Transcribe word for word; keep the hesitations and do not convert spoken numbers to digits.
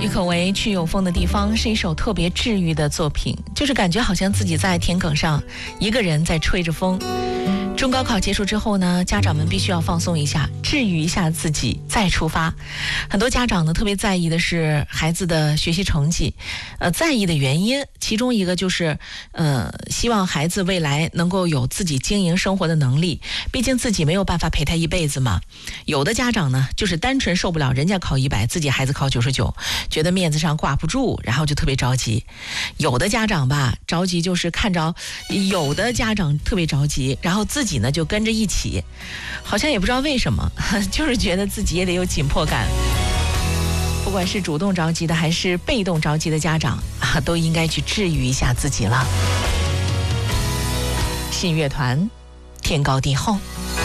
郁可唯《去有风的地方》是一首特别治愈的作品，就是感觉好像自己在田埂上一个人在吹着风。中高考结束之后呢，家长们必须要放松一下，治愈一下自己，再出发。很多家长呢特别在意的是孩子的学习成绩，呃，在意的原因，其中一个就是呃，希望孩子未来能够有自己经营生活的能力，毕竟自己没有办法陪他一辈子嘛。有的家长呢，就是单纯受不了人家考一百，自己孩子考九十九，觉得面子上挂不住，然后就特别着急。有的家长吧，着急就是看着，有的家长特别着急，然后自己呢就跟着一起，好像也不知道为什么，就是觉得自己也得有紧迫感。不管是主动着急的还是被动着急的家长啊，都应该去治愈一下自己了。信乐团，天高地厚。